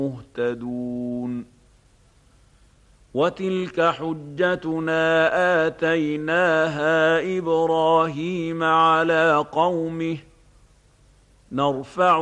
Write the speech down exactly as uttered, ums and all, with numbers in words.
مهتدون وتلك حجتنا آتيناها إبراهيم على قومه نرفع